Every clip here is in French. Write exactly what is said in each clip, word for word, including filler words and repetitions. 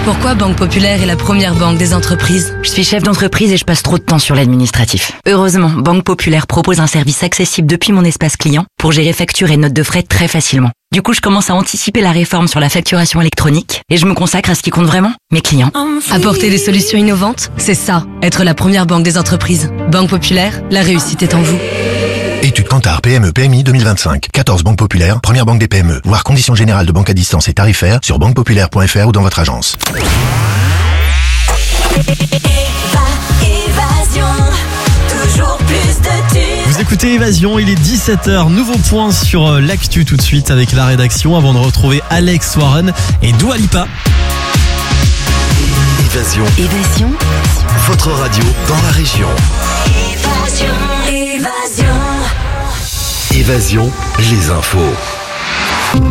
Pourquoi Banque Populaire est la première banque des entreprises? Je suis chef d'entreprise et je passe trop de temps sur l'administratif. Heureusement, Banque Populaire propose un service accessible depuis mon espace client pour gérer factures et notes de frais très facilement. Du coup, je commence à anticiper la réforme sur la facturation électronique et je me consacre à ce qui compte vraiment, mes clients. Apporter des solutions innovantes, c'est ça, être la première banque des entreprises. Banque Populaire, la réussite est en vous. Étude Kantar P M E P M I deux mille vingt-cinq. quatorze banques populaires, première banque des P M E. Voir conditions générales de banque à distance et tarifaires sur banque populaire point f r ou dans votre agence. Vous écoutez Évasion, il est dix-sept heures, nouveau point sur l'actu tout de suite avec la rédaction avant de retrouver Alex Warren et Dua Lipa. Évasion. Évasion. Votre radio dans la région. Évasion. Évasion. Évasion, les infos.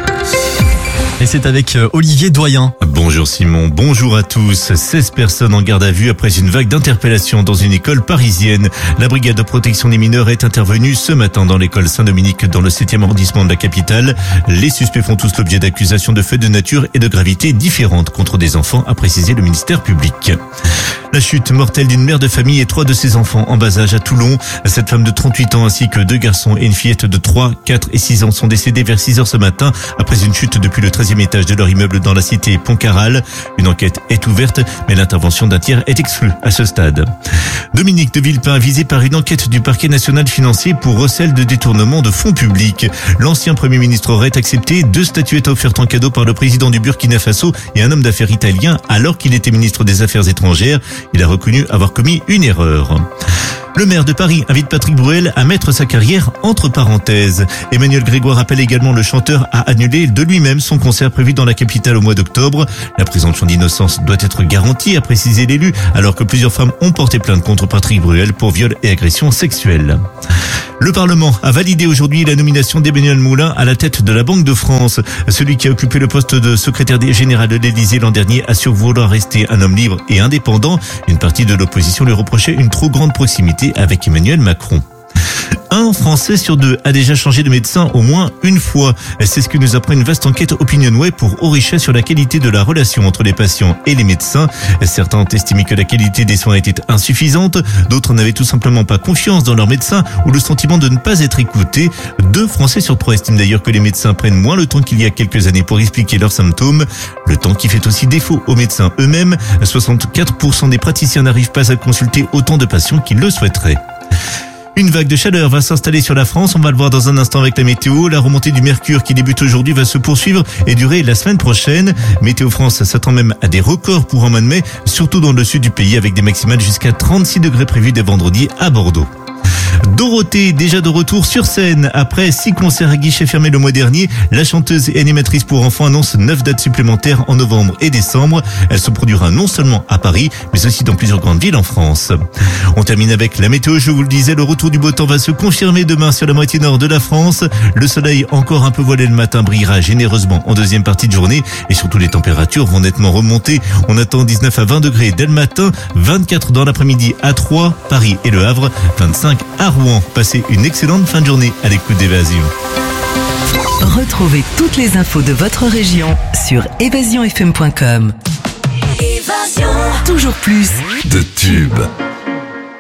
Et c'est avec Olivier Doyen. Bonjour Simon, bonjour à tous. seize personnes en garde à vue après une vague d'interpellations dans une école parisienne. La brigade de protection des mineurs est intervenue ce matin dans l'école Saint-Dominique dans le septième arrondissement de la capitale. Les suspects font tous l'objet d'accusations de faits de nature et de gravité différentes contre des enfants, a précisé le ministère public. La chute mortelle d'une mère de famille et trois de ses enfants en bas âge à Toulon. Cette femme de trente-huit ans ainsi que deux garçons et une fillette de trois, quatre et six ans sont décédés vers six heures ce matin après une chute depuis le treizième étage de leur immeuble dans la cité Pontcarral. Une enquête est ouverte, mais l'intervention d'un tiers est exclue à ce stade. Dominique de Villepin, visé par une enquête du parquet national financier pour recel de détournement de fonds publics. L'ancien premier ministre aurait accepté deux statuettes offertes en cadeau par le président du Burkina Faso et un homme d'affaires italien alors qu'il était ministre des Affaires étrangères. Il a reconnu avoir commis une erreur. Le maire de Paris invite Patrick Bruel à mettre sa carrière entre parenthèses. Emmanuel Grégoire appelle également le chanteur à annuler de lui-même son concert prévu dans la capitale au mois d'octobre. La présomption d'innocence doit être garantie, a précisé l'élu, alors que plusieurs femmes ont porté plainte contre Patrick Bruel pour viol et agression sexuelle. Le Parlement a validé aujourd'hui la nomination d'Emmanuel Moulin à la tête de la Banque de France. Celui qui a occupé le poste de secrétaire général de l'Élysée l'an dernier assure vouloir rester un homme libre et indépendant. Une partie de l'opposition lui reprochait une trop grande proximité avec Emmanuel Macron. Un Français sur deux a déjà changé de médecin au moins une fois. C'est ce que nous apprend une vaste enquête OpinionWay pour Orisha sur la qualité de la relation entre les patients et les médecins. Certains ont estimé que la qualité des soins était insuffisante. D'autres n'avaient tout simplement pas confiance dans leur médecin ou le sentiment de ne pas être écoutés. Deux Français sur trois estiment d'ailleurs que les médecins prennent moins le temps qu'il y a quelques années pour expliquer leurs symptômes. Le temps qui fait aussi défaut aux médecins eux-mêmes. soixante-quatre pour cent des praticiens n'arrivent pas à consulter autant de patients qu'ils le souhaiteraient. Une vague de chaleur va s'installer sur la France, on va le voir dans un instant avec la météo. La remontée du mercure qui débute aujourd'hui va se poursuivre et durer la semaine prochaine. Météo France s'attend même à des records pour un mois de mai, surtout dans le sud du pays avec des maximales jusqu'à trente-six degrés prévus dès vendredi à Bordeaux. Dorothée, déjà de retour sur scène. Après six concerts à guichet fermé le mois dernier, la chanteuse et animatrice pour enfants annonce neuf dates supplémentaires en novembre et décembre. Elle se produira non seulement à Paris, mais aussi dans plusieurs grandes villes en France. On termine avec la météo, je vous le disais, le retour du beau temps va se confirmer demain sur la moitié nord de la France. Le soleil, encore un peu voilé le matin, brillera généreusement en deuxième partie de journée et surtout les températures vont nettement remonter. On attend dix-neuf à vingt degrés dès le matin, vingt-quatre dans l'après-midi à Troyes, Paris et Le Havre, vingt-cinq à Rouen. Passez une excellente fin de journée à l'écoute d'Évasion. Retrouvez toutes les infos de votre région sur évasion f m point com. Évasion. Toujours plus De tubes.